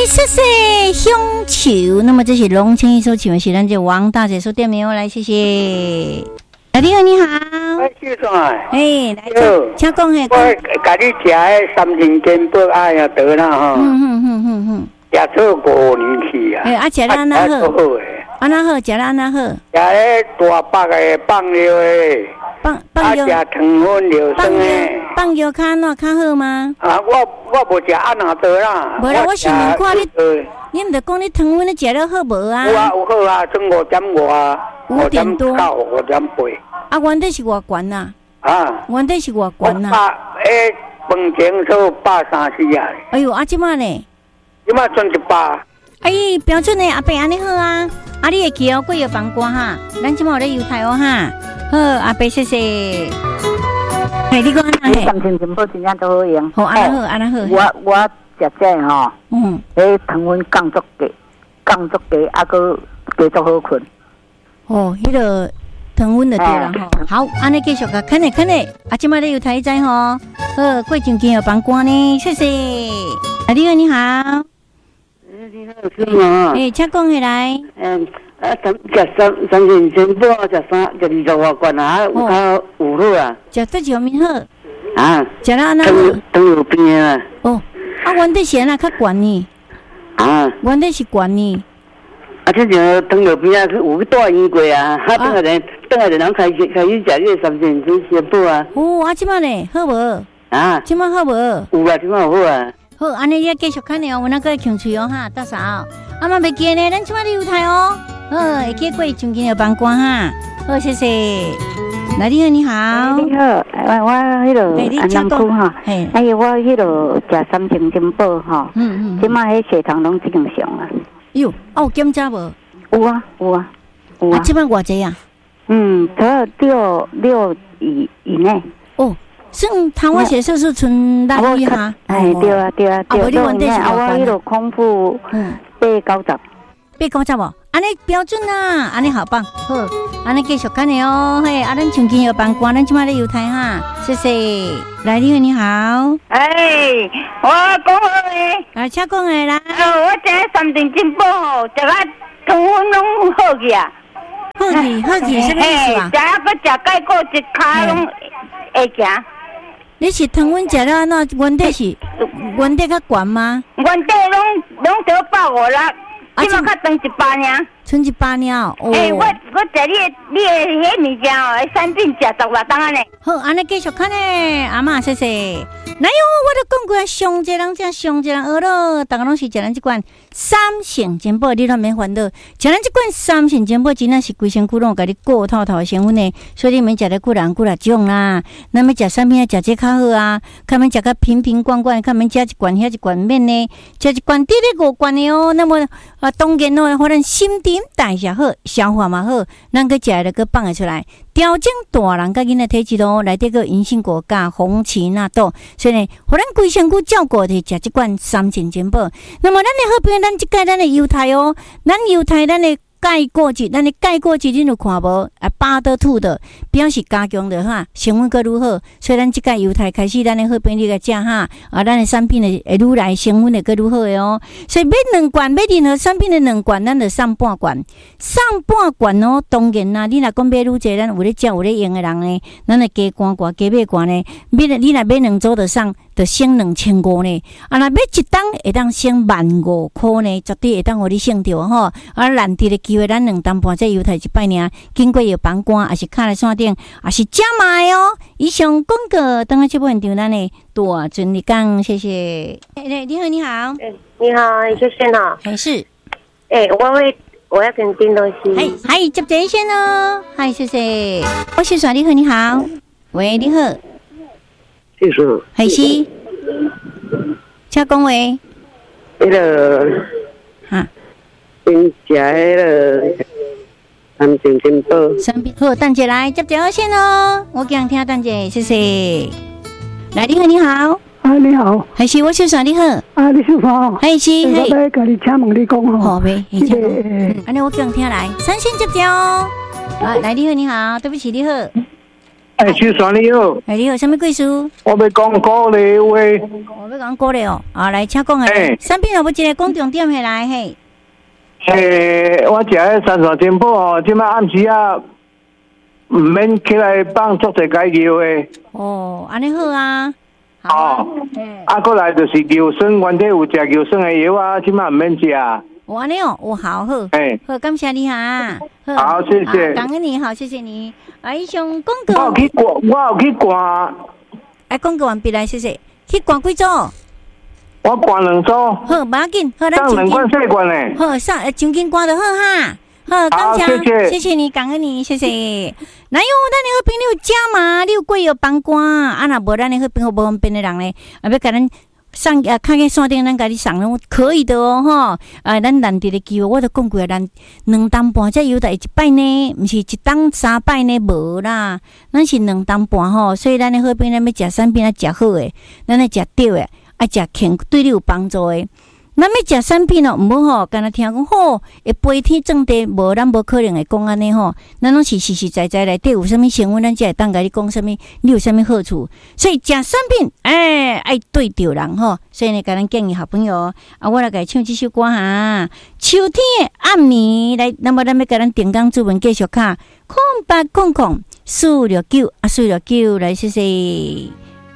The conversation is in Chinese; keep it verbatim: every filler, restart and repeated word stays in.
谢谢乡球。那么这是龙青一首请问是咱这王大姐说店名来，谢谢。老弟你好， 哎，先生啊， 哎，来，请讲嘿。 我甲你食的三斤煎饼哎呀得啦哈， 嗯嗯嗯嗯嗯， 食做五年去啊。 哎，啊，食了安那好？安那好，食了安那好？食咧大包的放料的， 放放药， 啊，食糖分料酸的。 放药较哪较好吗？ 啊，我我无食安那多啦。 无啦，我想问看你，你毋着讲你糖分你食了好无啊？ 有啊，有好啊，从五点五啊。 五点多， 五点八。 啊，原底是偌悬呐？ 啊， 原底是偌悬呐？ 八诶，饭前数百三四啊。 哎呦，啊，即摆呢？ 即摆剩一百。 哎，标准的阿伯安尼好啊！啊，你会记哦，过药房歌哈，咱即摆有咧犹太哦哈。好，阿伯谢谢。嘿，你讲安那嘿？ 三千金宝真正都好用。 好，安那好，安那好。 我我食这吼， 嗯， 迄糖分降足低，降足低，啊个加足好困。 哦，迄个糖温就对了吼。好，安尼继续个啃嘞啃嘞，啊，即摆咧有台仔吼。好，过阵间有帮官呢，谢谢。啊，你好，你好。 你好，是吗？ 诶，请讲起来。 嗯，啊，三食三三斤煎饼，食三食二十外罐啊，有较有好啊。 食得上面好。 啊。 食了安那好。 糖尿病啊。 哦，啊，原底是安那较悬呢。 啊。 原底是悬呢。 啊，这就糖尿病啊，有去带医过啊，啊，等下人，等下人开始开始食这个三斤煎饼啊。 哦，啊，即摆呢，好无？ 啊。 即摆好无？ 有啊，即摆有好啊。 好，安尼你继续看呢哦，我那个兴趣哦哈，到时候啊嘛袂记呢，咱即摆咧有台哦，好，会记过中间有帮官哈，好，谢谢。来，你好，你好， 你好，我我迄个安南区哈，哎呦，我迄个食三斤金宝哈，嗯嗯，即摆迄血糖拢正常啊。 哟，啊有检查无？ 有啊，有啊，有啊。 啊，即摆偌济啊？ 嗯，得六六以以内。 哦。算糖化血色素存六以下， 哎，对啊，对啊，对啊，六以内。啊，我迄个空腹八九十， 八九十哦，安尼标准啊，安尼好棒，好，安尼继续看的哦，嘿，啊，咱中间有帮官，咱即摆咧犹太哈，谢谢。来，你好，你好， 哎，我讲好诶， 来，请讲诶来。 哦，我食三斤金宝吼，食啊糖分拢好去啊， 好去，好去，什么意思啊？ 食啊，搁食钙果一骹拢会行。 你是糖分食了那原底是原底较悬吗？ 原底拢拢得百五六，即马较长一百尔， 剩一百尔。哦。 诶，我我食你的你的迄物件哦，产品食十外档安尼。 好，安尼继续看呢，阿嬷谢谢。哪有我都讲过，上一个人正上一个人学咯，大家拢是食咱这款三成煎饼，你都免烦恼。食咱这款三成煎饼，真正是规身躯拢甲你过透透的成分呢，所以你免食得几人几来种啦。咱要食产品，食这较好啊，较免食个瓶瓶罐罐，较免食一罐遐一罐面呢，食一罐滴滴五罐的哦。那么啊，当然咯，互咱新陈代谢好，消化嘛好，咱个食了个放会出来。调整大人甲囡仔体质咯，内底个银杏果加红旗纳豆，所以呢，互咱规身躯照顾的食即款三成煎饼。那么咱的好朋友，咱即届咱的犹太哦，咱犹太咱的钙果汁，咱的钙果汁恁有看无？啊，巴得兔的表示加强的哈，成分阁愈好，所以咱即届犹太开始，咱的好朋友来食哈，啊，咱的产品的会愈来成分的阁愈好的哦。所以买两罐，买任何产品的两罐，咱就送半罐，送半罐哦。当然啦，你若讲买愈济，咱有咧食有咧用的人呢，咱就加罐罐加买罐呢，买你若买两组就送，就省两千五呢。啊，若买一档会当省万五块呢，绝对会当互你省着吼。啊，难得的机会，咱两担半这犹太一摆尔，经过药房官，还是卡在线顶，还是加码哦。以上广告，等下这部现场咱的大尊你讲，谢谢。哎、欸，你好，你好， 欸、你好，谢谢呢。 还是， 哎、欸，我会，我要跟你订东西。 嗨，嗨，接这一线哦。嗨，谢谢。我是耍你好，你好。喂，你好。 谢谢。 还是，请讲喂。 那个， 哈。 先食迄个三斤煎饼。 三饼好，等姐来接这线哦。我讲听等姐，谢谢。来，你好，你好。 啊，你好。 还是我是耍你好。 啊，你是吗？ 还是。 我来跟你请问你讲吼。 好呗，你请讲。安尼我讲听来，三线接掉哦。啊，来，你好，你好，对不起，你好。 哎，徐爽你好。 哎，你好，什么贵事？ 我要讲鼓励话。 我要讲鼓励哦。啊，来，请讲下。产品有无一个讲重点下来嘿？ 诶，我食迄山泉珍宝哦，即摆暗时啊，毋免起来放足侪解药诶。 哦，安尼好啊。 哦，啊，过来就是牛酸，原体有食牛酸诶药啊，即摆毋免食。 哦，安尼哦，哦，好好， 哎， 好，感谢你哈。 好，谢谢， 感恩你，好，谢谢你。啊，以上广告。 我有去挂，我有去挂。 哎，广告完毕来，谢谢。去挂几组？ 我挂两组。 好，不要紧，好，咱上两罐细罐嘞。 好，上呃，奖金挂的好哈。好，感谢，谢谢，谢谢你，感恩你，谢谢。哪有咱的好朋友加嘛？你有贵有帮官啊？若无咱的好朋友无方便的人咧，啊，要甲咱上啊，看个山顶，咱甲你上了，可以的哦，吼。啊，咱难得的机会，我都讲过啊，咱两担半才有得一摆呢，毋是一档三摆呢，无啦。咱是两担半吼，所以咱的好朋友咱要食产品啊，食好诶，咱要食对诶，啊，食健对你有帮助诶。咱要食产品哦，毋好吼，干那听讲吼，会飞天正地，无咱无可能会讲安尼吼。咱拢是实实在在内底有啥物成分，咱才会当甲你讲啥物，你有啥物好处。所以食产品，哎，爱对着人吼。所以呢，甲咱建议好朋友啊，我来甲唱这首歌哈，秋天的暗暝来，那么咱要甲咱定岗主文继续卡，空八空空四六九啊，四六九来，谢谢。